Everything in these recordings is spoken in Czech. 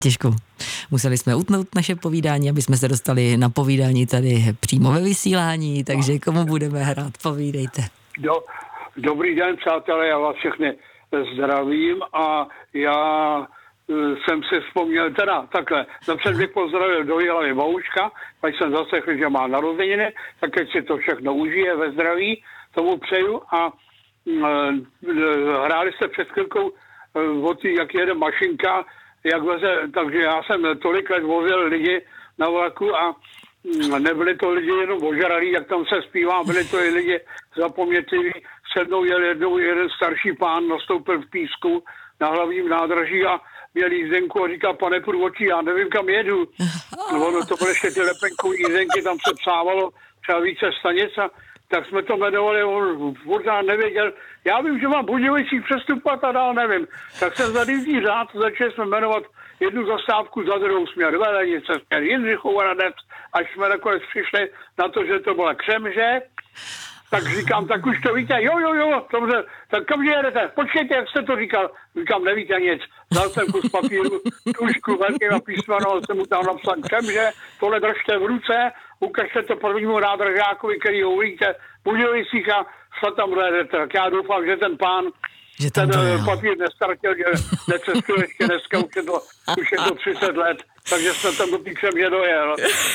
Těžko. Museli jsme utnout naše povídání, aby jsme se dostali na povídání tady přímo ve vysílání, takže komu budeme hrát, povídejte. Dobrý den, přátelé, já vás všechny zdravím a já jsem si vzpomněl, teda takhle, napřed bych pozdravil do Jihlavy Bouška, pak jsem zaslechl, že má narozeniny, tak ať si to všechno užije ve zdraví, tomu přeju a hráli jste před chvilkou o tý, jak jede mašinka, jak veze, takže já jsem tolik let vozil lidi na vlaku a nebyli to lidi jenom ožralí, jak tam se zpívá, byli to i lidi zapomnětliví. Sednou jel jednou jeden starší pán, nastoupil v Písku na hlavním nádraží a měl jízdenku a říká, pane průvodčí, já nevím, kam jedu. Ono to byly ještě ty lepenkový jízdenky, tam se psávalo třeba více stanic a tak jsme to jmenovali, on možná nevěděl. Já vím, že mám Budějovicích přestupovat a dál nevím. Tak jsem za jízdní řád, začali jsme jmenovat jednu zastávku za druhou směr Velenice, směr Jindřichův Hradec, až jsme nakonec přišli na to, že to byla Křemže. Tak říkám, tak už to víte, jo, dobře, tak kam jedete? Počkejte, jak jste to říkal. Říkám, nevíte nic. Dal jsem kus papíru, tušku velkým písmenem, jsem mu tam napsal Křemže, tohle držte v ruce, ukažte to prvnímu nádražákovi, který ho uvidíte v Budějovicích a snad tam dojedete. Tak já doufám, že ten pán ten papír nestartil, že necestuje ještě dneska, už je to 30 let, takže jsme tam do té Křemže dojel.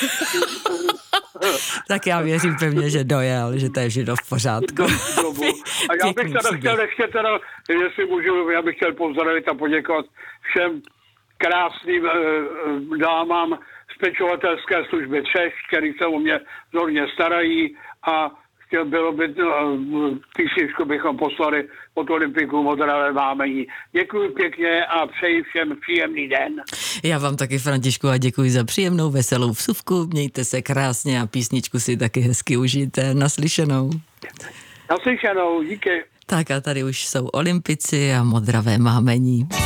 Tak já věřím pevně, že dojel, že to je všechno v pořádku. A já bych teda chtěl ještě teda, jestli můžu, já bych chtěl pozdravit a poděkovat všem krásným dámám z pečovatelské služby Třešť, který se o mě vzorně starají a bylo by písničku bychom poslali od Olympiku Modravé Mámení. Děkuji pěkně a přeji všem příjemný den. Já vám taky, Františku, a děkuji za příjemnou, veselou vsuvku. Mějte se krásně a písničku si taky hezky užijte. Naslyšenou. Naslyšenou, díky. Tak a tady už jsou Olympici a Modravé Mámení.